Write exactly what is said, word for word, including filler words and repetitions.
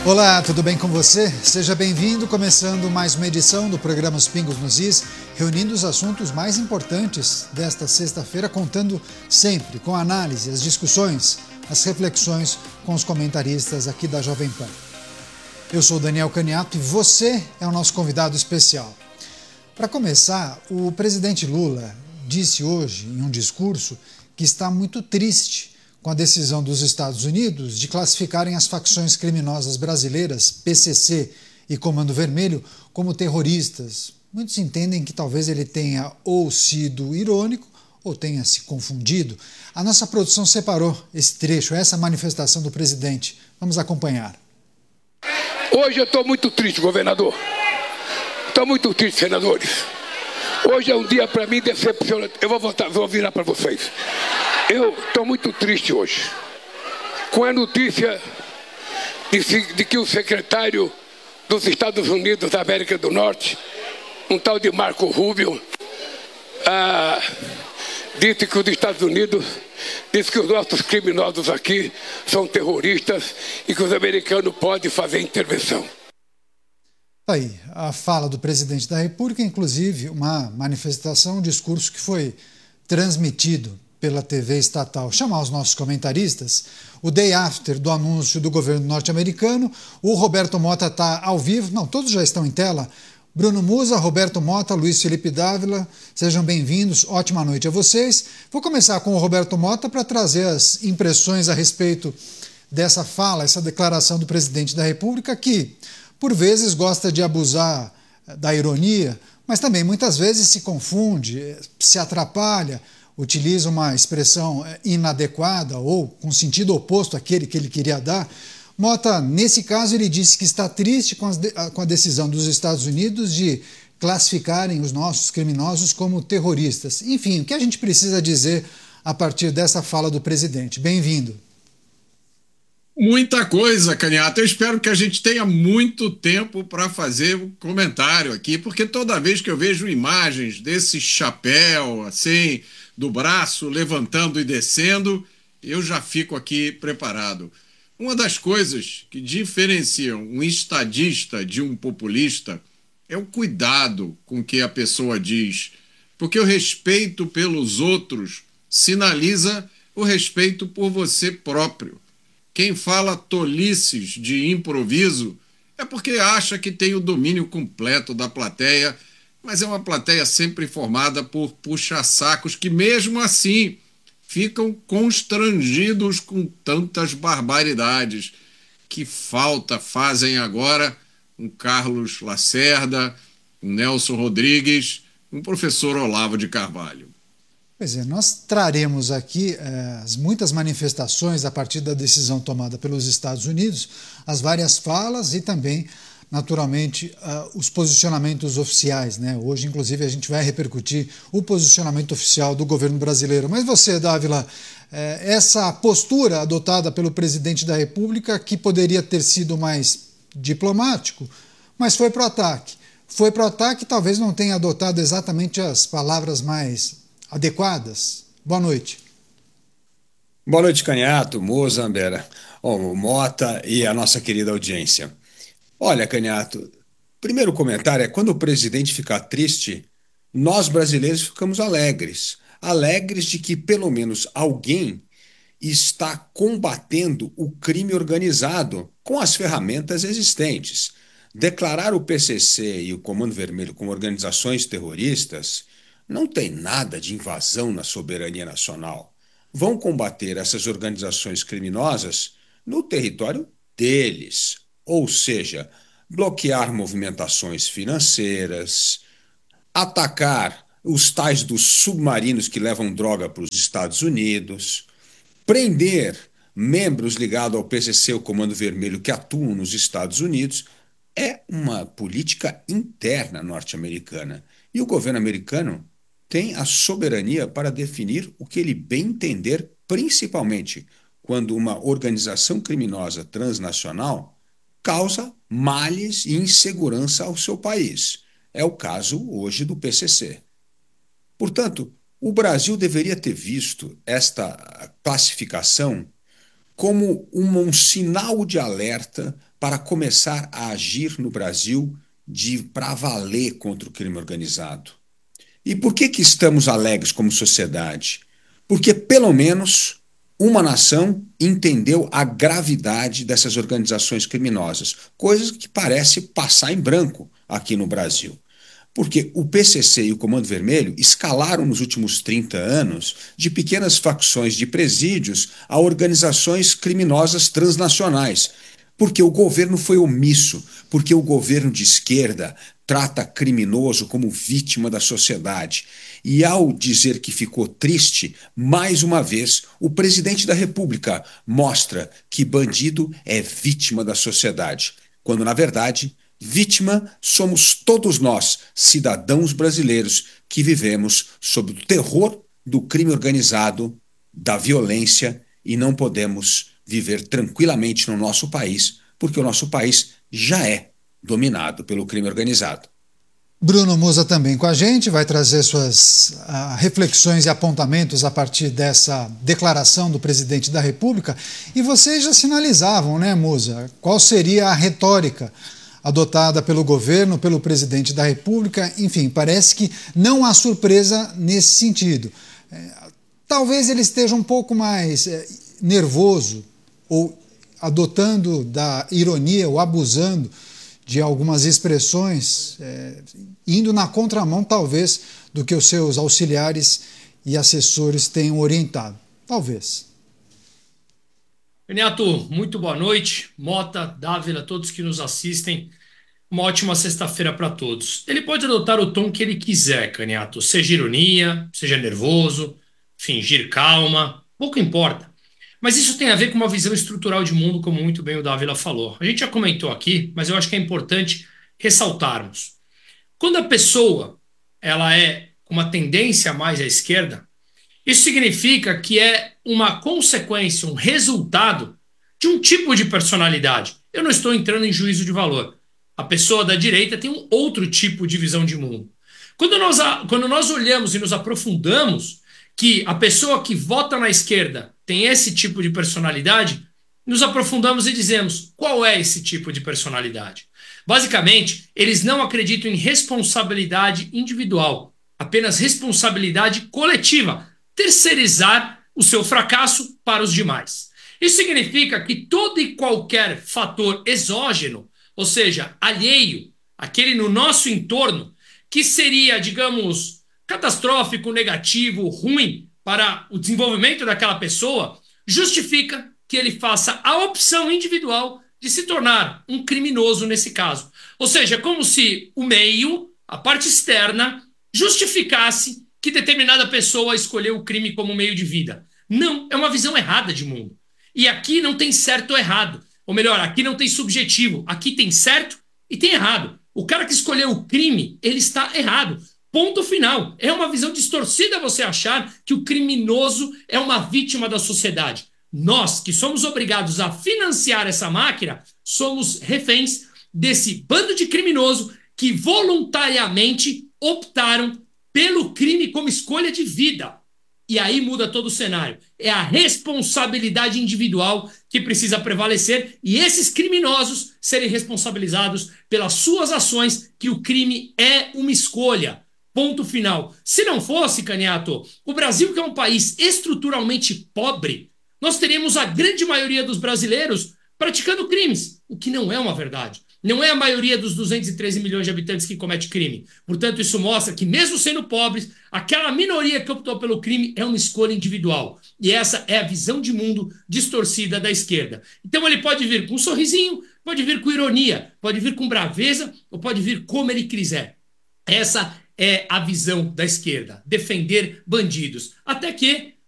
Olá, tudo bem com você? Seja bem-vindo, começando mais uma edição do programa Os Pingos nos Is, reunindo os assuntos mais importantes desta sexta-feira, contando sempre com a análise, as discussões, as reflexões com os comentaristas aqui da Jovem Pan. Eu sou Daniel Caniato e você é o nosso convidado especial. Para começar, o presidente Lula disse hoje, em um discurso, que está muito triste com a decisão dos Estados Unidos de classificarem as facções criminosas brasileiras, P C C e Comando Vermelho, como terroristas. Muitos entendem que talvez ele tenha ou sido irônico ou tenha se confundido. A nossa produção separou esse trecho, essa manifestação do presidente. Vamos acompanhar. Hoje eu estou muito triste, governador. Estou muito triste, senadores. Hoje é um dia para mim decepcionante. Eu vou, voltar, vou virar para vocês. Eu estou muito triste hoje com a notícia de, de que o secretário dos Estados Unidos da América do Norte, um tal de Marco Rubio, ah, disse que os Estados Unidos, disse que os nossos criminosos aqui são terroristas e que os americanos podem fazer intervenção. Aí, a fala do presidente da República, inclusive uma manifestação, um discurso que foi transmitido pela T V estatal. Chamar os nossos comentaristas, o day after do anúncio do governo norte-americano, o Roberto Mota está ao vivo, não, todos já estão em tela, Bruno Musa, Roberto Mota, Luiz Felipe Dávila, sejam bem-vindos, ótima noite a vocês. Vou começar com o Roberto Mota para trazer as impressões a respeito dessa fala, essa declaração do presidente da República, que por vezes gosta de abusar da ironia, mas também muitas vezes se confunde, se atrapalha, utiliza uma expressão inadequada ou com sentido oposto àquele que ele queria dar. Mota, nesse caso, ele disse que está triste com, de, com a decisão dos Estados Unidos de classificarem os nossos criminosos como terroristas. Enfim, o que a gente precisa dizer a partir dessa fala do presidente? Bem-vindo. Muita coisa, Caniato. Eu espero que a gente tenha muito tempo para fazer um comentário aqui, porque toda vez que eu vejo imagens desse chapéu, assim, do braço levantando e descendo, eu já fico aqui preparado. Uma das coisas que diferenciam um estadista de um populista é o cuidado com que a pessoa diz, porque o respeito pelos outros sinaliza o respeito por você próprio. Quem fala tolices de improviso é porque acha que tem o domínio completo da plateia, mas é uma plateia sempre formada por puxa-sacos que, mesmo assim, ficam constrangidos com tantas barbaridades. Que falta fazem agora um Carlos Lacerda, um Nelson Rodrigues, um professor Olavo de Carvalho. Pois é, nós traremos aqui eh, as muitas manifestações a partir da decisão tomada pelos Estados Unidos, as várias falas e também, naturalmente, uh, os posicionamentos oficiais, né? Hoje, inclusive, a gente vai repercutir o posicionamento oficial do governo brasileiro. Mas você, Dávila, eh, essa postura adotada pelo presidente da República, que poderia ter sido mais diplomático, mas foi para o ataque. Foi para o ataque, talvez não tenha adotado exatamente as palavras mais adequadas. Boa noite. Boa noite, Caniato, Moza, Ambera, oh, Mota e a nossa querida audiência. Olha, Caniato, primeiro comentário é quando o presidente ficar triste, nós brasileiros ficamos alegres. Alegres de que pelo menos alguém está combatendo o crime organizado com as ferramentas existentes. Declarar o P C C e o Comando Vermelho como organizações terroristas não tem nada de invasão na soberania nacional. Vão combater essas organizações criminosas no território deles, ou seja, bloquear movimentações financeiras, atacar os tais dos submarinos que levam droga para os Estados Unidos, prender membros ligados ao P C C, o Comando Vermelho, que atuam nos Estados Unidos. É uma política interna norte-americana. E o governo americano tem a soberania para definir o que ele bem entender, principalmente quando uma organização criminosa transnacional causa males e insegurança ao seu país. É o caso hoje do P C C. Portanto, o Brasil deveria ter visto esta classificação como um, um sinal de alerta para começar a agir no Brasil de para valer contra o crime organizado. E por que que estamos alegres como sociedade? Porque pelo menos uma nação entendeu a gravidade dessas organizações criminosas, coisas que parece passar em branco aqui no Brasil. Porque o P C C e o Comando Vermelho escalaram nos últimos trinta anos de pequenas facções de presídios a organizações criminosas transnacionais. Porque o governo foi omisso, porque o governo de esquerda trata criminoso como vítima da sociedade. E ao dizer que ficou triste, mais uma vez, o presidente da República mostra que bandido é vítima da sociedade, quando, na verdade, vítima somos todos nós, cidadãos brasileiros, que vivemos sob o terror do crime organizado, da violência, e não podemos viver tranquilamente no nosso país, porque o nosso país já é dominado pelo crime organizado. Bruno Musa também com a gente, vai trazer suas uh, reflexões e apontamentos a partir dessa declaração do presidente da República. E vocês já sinalizavam, né, Musa, qual seria a retórica adotada pelo governo, pelo presidente da República. Enfim, parece que não há surpresa nesse sentido. É, talvez ele esteja um pouco mais é, nervoso ou adotando da ironia ou abusando de algumas expressões, é, indo na contramão, talvez, do que os seus auxiliares e assessores tenham orientado. Talvez. Caniato, muito boa noite. Mota, Dávila, todos que nos assistem. Uma ótima sexta-feira para todos. Ele pode adotar o tom que ele quiser, Caniato. Seja ironia, seja nervoso, fingir calma, pouco importa. Mas isso tem a ver com uma visão estrutural de mundo, como muito bem o Dávila falou. A gente já comentou aqui, mas eu acho que é importante ressaltarmos. Quando a pessoa ela é com uma tendência mais à esquerda, isso significa que é uma consequência, um resultado de um tipo de personalidade. Eu não estou entrando em juízo de valor. A pessoa da direita tem um outro tipo de visão de mundo. Quando nós, quando nós olhamos e nos aprofundamos que a pessoa que vota na esquerda tem esse tipo de personalidade, nos aprofundamos e dizemos qual é esse tipo de personalidade. Basicamente, eles não acreditam em responsabilidade individual, apenas responsabilidade coletiva, terceirizar o seu fracasso para os demais. Isso significa que todo e qualquer fator exógeno, ou seja, alheio, aquele no nosso entorno, que seria, digamos, catastrófico, negativo, ruim para o desenvolvimento daquela pessoa, justifica que ele faça a opção individual de se tornar um criminoso nesse caso. Ou seja, como se o meio, a parte externa, justificasse que determinada pessoa escolheu o crime como meio de vida. Não, é uma visão errada de mundo. E aqui não tem certo ou errado. Ou melhor, aqui não tem subjetivo. Aqui tem certo e tem errado. O cara que escolheu o crime, ele está errado. Ponto final. É uma visão distorcida você achar que o criminoso é uma vítima da sociedade. Nós, que somos obrigados a financiar essa máquina, somos reféns desse bando de criminoso que voluntariamente optaram pelo crime como escolha de vida. E aí muda todo o cenário. É a responsabilidade individual que precisa prevalecer e esses criminosos serem responsabilizados pelas suas ações, que o crime é uma escolha. Ponto final. Se não fosse, Caniato, o Brasil, que é um país estruturalmente pobre, nós teríamos a grande maioria dos brasileiros praticando crimes, o que não é uma verdade. Não é a maioria dos duzentos e treze milhões de habitantes que comete crime. Portanto, isso mostra que, mesmo sendo pobres, aquela minoria que optou pelo crime é uma escolha individual. E essa é a visão de mundo distorcida da esquerda. Então ele pode vir com um sorrisinho, pode vir com ironia, pode vir com braveza, ou pode vir como ele quiser. Essa é a visão da esquerda, defender bandidos. Até que